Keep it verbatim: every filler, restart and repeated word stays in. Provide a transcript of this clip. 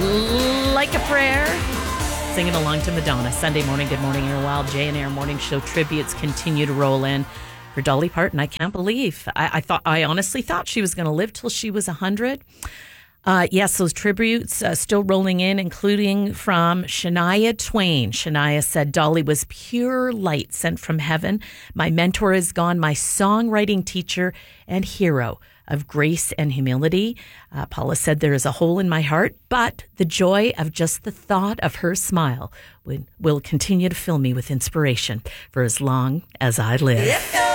Like a Prayer. Singing along to Madonna. Sunday morning, Good Morning Airwild. Jay and Air Morning Show tributes continue to roll in for Dolly Parton. I can't believe. I, I thought. I honestly thought she was going to live till she was one hundred. Uh, yes, those tributes uh, still rolling in, including from Shania Twain. Shania said, Dolly was pure light sent from heaven. My mentor is gone, my songwriting teacher and hero of grace and humility. Uh, Paula said, there is a hole in my heart, but the joy of just the thought of her smile will, will continue to fill me with inspiration for as long as I live.